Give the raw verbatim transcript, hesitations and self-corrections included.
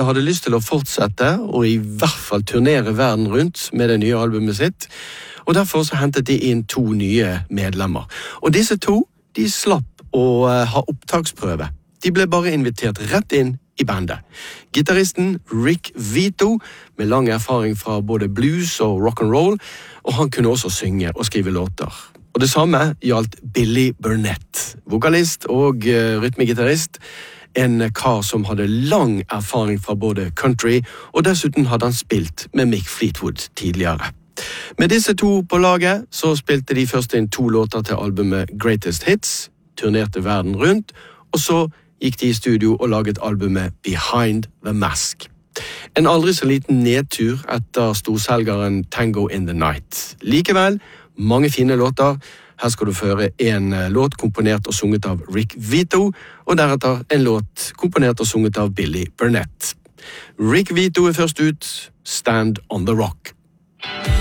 hadde lyst til å fortsette, og i hvert fall turnere verden rundt med det nye albumet sitt, og derfor så hentet de inn to nye medlemmer. Og disse to, de slapp å ha opptaksprøve. De ble bare invitert rett inn i bandet. Gitaristen Rick Vito, med lang erfaring fra både blues og rock'n'roll, og han kunne også synge og skrive låter. Og det samme gjaldt Billy Burnett, vokalist og uh, rytmegitarist, en kar som hadde lang erfaring fra både country, og dessuten hadde han spilt med Mick Fleetwood tidligere. Med disse to på laget så spilte de først inn to låter til albumet Greatest Hits, turnerte verden rundt, og så gikk de i studio og laget albumet Behind the Mask. En aldri så liten nedtur etter storselgeren Tango in the Night. Likevel, mange fine låter. Her skal du føre en låt komponert og sunget av Rick Vito, og deretter en låt komponert og sunget av Billy Burnett. Rick Vito er først ut, Stand on the Rock.